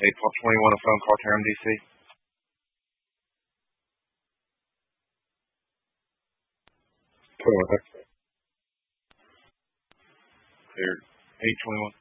8/12/21, a phone call to MDC. Clear. 8/21.